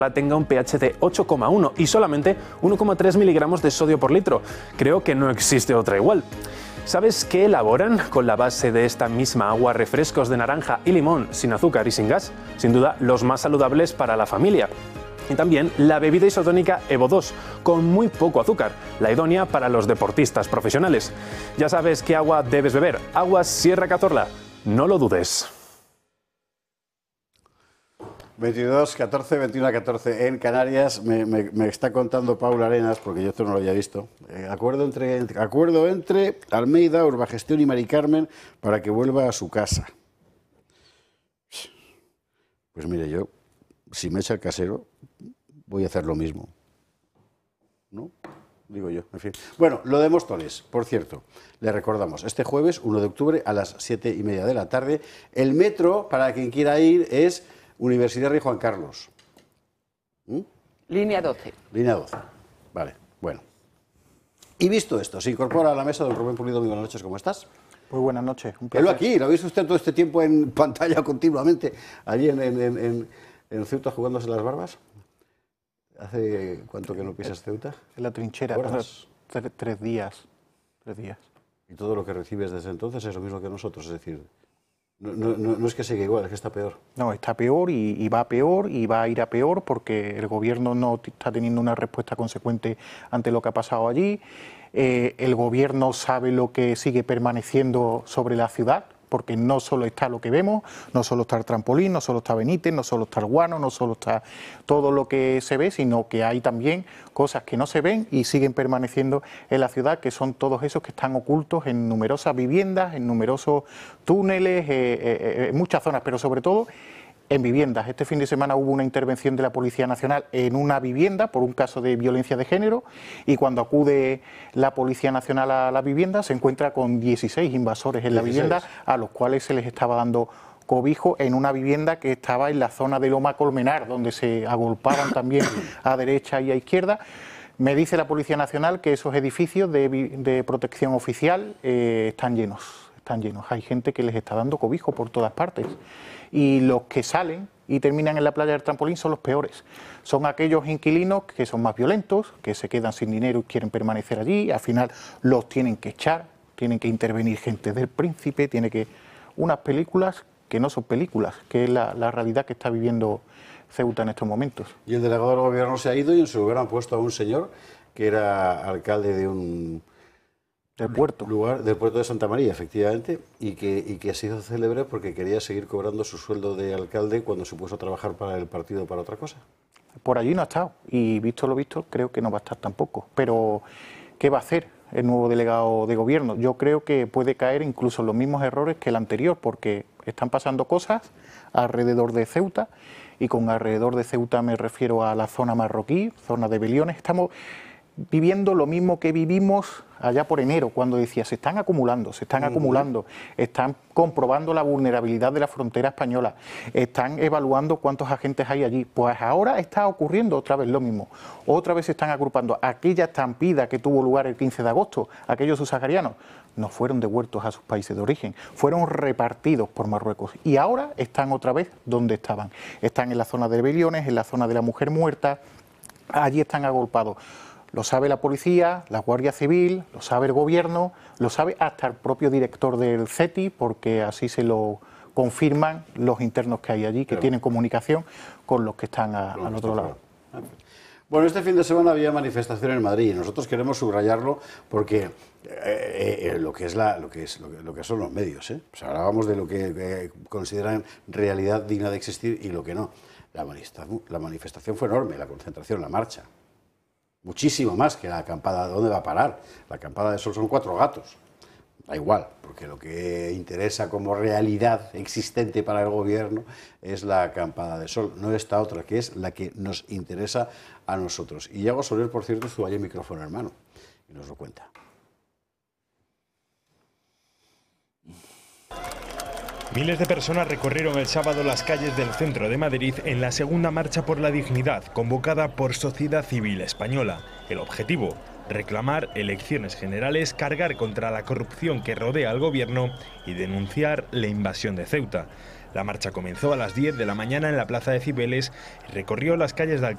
tenga un pH de 8,1 y solamente 1,3 miligramos de sodio por litro. Creo que no existe otra igual. ¿Sabes qué elaboran con la base de esta misma agua refrescos de naranja y limón sin azúcar y sin gas? Sin duda, los más saludables para la familia. Y también la bebida isotónica Evo 2, con muy poco azúcar, la idónea para los deportistas profesionales. Ya sabes qué agua debes beber. Aguas Sierra Cazorla. No lo dudes. 22-14, 21-14 en Canarias. Me está contando Paula Arenas, porque yo esto no lo había visto. Acuerdo entre Almeida, Urbagestión y Mari Carmen para que vuelva a su casa. Pues mire, yo, si me echa el casero, voy a hacer lo mismo. ¿No? Digo yo, en fin. Bueno, lo de Móstoles, por cierto, le recordamos, este jueves, 1 de octubre, a las 7:30 de la tarde, el metro, para quien quiera ir, es Universidad Rey Juan Carlos. Línea 12. Línea 12. Vale, bueno. Y visto esto, se incorpora a la mesa don Rubén Pulido. Muy buenas noches, ¿cómo estás? Muy buenas noches, un placer. Velo aquí, lo ha visto usted todo este tiempo en pantalla continuamente, allí en Ceuta jugándose las barbas. ¿Hace cuánto que no pisas Ceuta? En la trinchera, 3 días. 3 días. Y todo lo que recibes desde entonces es lo mismo que nosotros, es decir, no es que siga igual, es que está peor. No, está peor y va a ir a peor porque el gobierno no está teniendo una respuesta consecuente ante lo que ha pasado allí. El gobierno sabe lo que sigue permaneciendo sobre la ciudad, porque no solo está lo que vemos, no solo está el trampolín, no solo está Benítez, no solo está el Guano, no solo está todo lo que se ve, sino que hay también cosas que no se ven y siguen permaneciendo en la ciudad, que son todos esos que están ocultos en numerosas viviendas, en numerosos túneles, en muchas zonas, pero sobre todo en viviendas. Este fin de semana hubo una intervención de la Policía Nacional en una vivienda por un caso de violencia de género y cuando acude la Policía Nacional a la vivienda se encuentra con 16 invasores en la vivienda a los cuales se les estaba dando cobijo en una vivienda que estaba en la zona de Loma Colmenar, donde se agolpaban también a derecha y a izquierda. Me dice la Policía Nacional que esos edificios de protección oficial están llenos. Hay gente que les está dando cobijo por todas partes. Y los que salen y terminan en la playa del trampolín son los peores. Son aquellos inquilinos que son más violentos, que se quedan sin dinero y quieren permanecer allí. Al final los tienen que echar, tienen que intervenir gente del Príncipe, unas películas que no son películas, que es la realidad que está viviendo Ceuta en estos momentos. Y el delegado del gobierno se ha ido y en su lugar han puesto a un señor que era alcalde de un... Del puerto. Lugar del puerto de Santa María, efectivamente, y que se hizo célebre porque quería seguir cobrando su sueldo de alcalde cuando se puso a trabajar para el partido para otra cosa. Por allí no ha estado, y visto lo visto, creo que no va a estar tampoco. Pero, ¿qué va a hacer el nuevo delegado de gobierno? Yo creo que puede caer incluso en los mismos errores que el anterior, porque están pasando cosas alrededor de Ceuta, y con alrededor de Ceuta me refiero a la zona marroquí, zona de Beliones. Estamos viviendo lo mismo que vivimos allá por enero, cuando decía, se están acumulando, están comprobando la vulnerabilidad de la frontera española, están evaluando cuántos agentes hay allí. Pues ahora está ocurriendo otra vez lo mismo, otra vez se están agrupando. Aquella estampida que tuvo lugar el 15 de agosto, aquellos subsaharianos, no fueron devueltos a sus países de origen, fueron repartidos por Marruecos y ahora están otra vez donde estaban. Están en la zona de Beliones, en la zona de la mujer muerta, allí están agolpados. Lo sabe la policía, la Guardia Civil, lo sabe el gobierno, lo sabe hasta el propio director del CETI, porque así se lo confirman los internos que hay allí, que tienen comunicación con los que están al otro lado. Bueno, este fin de semana había manifestación en Madrid y nosotros queremos subrayarlo porque lo que son los medios, O sea, hablábamos de lo que consideran realidad digna de existir y lo que no. La manifestación fue enorme, la concentración, la marcha. Muchísimo más que la acampada. ¿Dónde va a parar? La acampada de sol son 4 gatos. Da igual, porque lo que interesa como realidad existente para el gobierno es la acampada de sol, no esta otra, que es la que nos interesa a nosotros. Y Iago Soler, por cierto, estuvo allí en micrófono, hermano, y nos lo cuenta. Miles de personas recorrieron el sábado las calles del centro de Madrid en la segunda marcha por la dignidad convocada por Sociedad Civil Española. El objetivo, reclamar elecciones generales, cargar contra la corrupción que rodea al gobierno y denunciar la invasión de Ceuta. La marcha comenzó a las 10 de la mañana en la plaza de Cibeles y recorrió las calles de